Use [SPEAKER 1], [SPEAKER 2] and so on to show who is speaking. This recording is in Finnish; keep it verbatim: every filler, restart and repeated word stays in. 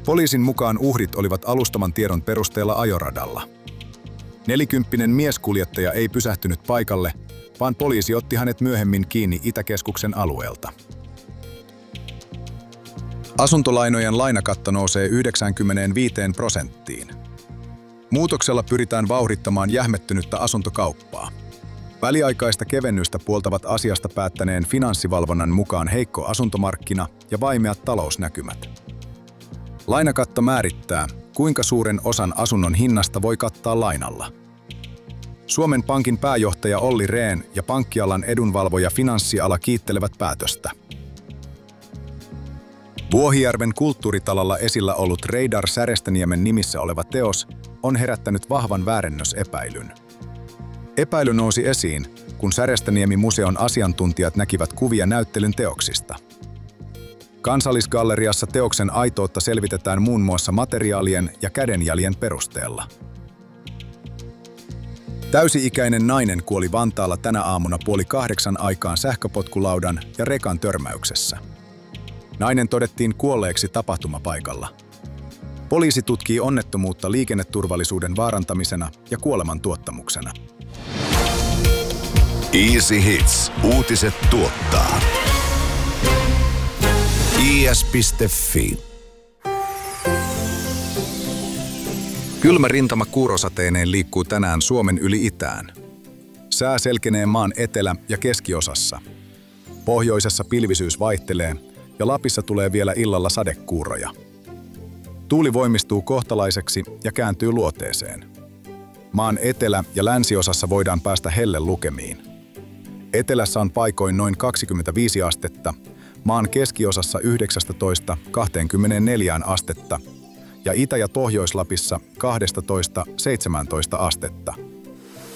[SPEAKER 1] Poliisin mukaan uhrit olivat alustaman tiedon perusteella ajoradalla. Nelikymppinen mieskuljettaja ei pysähtynyt paikalle, vaan poliisi otti hänet myöhemmin kiinni Itäkeskuksen alueelta. Asuntolainojen lainakatto nousee yhdeksänkymmentäviisi prosenttiin. Muutoksella pyritään vauhdittamaan jähmettynyttä asuntokauppaa. Väliaikaista kevennystä puoltavat asiasta päättäneen Finanssivalvonnan mukaan heikko asuntomarkkina ja vaimeat talousnäkymät. Lainakatto määrittää, kuinka suuren osan asunnon hinnasta voi kattaa lainalla. Suomen Pankin pääjohtaja Olli Rehn ja pankkialan edunvalvoja Finanssiala kiittelevät päätöstä. Vuohijärven kulttuuritalolla esillä ollut Reidar Särestäniemen nimissä oleva teos on herättänyt vahvan väärennösepäilyn. Epäily nousi esiin, kun Särestäniemi-museon asiantuntijat näkivät kuvia näyttelyn teoksista. Kansallisgalleriassa teoksen aitoutta selvitetään muun muassa materiaalien ja kädenjäljen perusteella. Täysi-ikäinen nainen kuoli Vantaalla tänä aamuna puoli kahdeksan aikaan sähköpotkulaudan ja rekan törmäyksessä. Nainen todettiin kuolleeksi tapahtumapaikalla. Poliisi tutkii onnettomuutta liikenneturvallisuuden vaarantamisena ja kuoleman tuottamuksena.
[SPEAKER 2] Easy Hits. Uutiset tuottaa. i s piste f i.
[SPEAKER 1] Kylmä rintama kuurosateineen liikkuu tänään Suomen yli itään. Sää selkenee maan etelä- ja keskiosassa. Pohjoisessa pilvisyys vaihtelee ja Lapissa tulee vielä illalla sadekuuroja. Tuuli voimistuu kohtalaiseksi ja kääntyy luoteeseen. Maan etelä- ja länsiosassa voidaan päästä hellelukemiin. Etelässä on paikoin noin kaksikymmentäviisi astetta, maan keskiosassa yhdeksäntoista kaksikymmentäneljä astetta ja Itä- ja Pohjois-Lapissa kaksitoista seitsemäntoista astetta.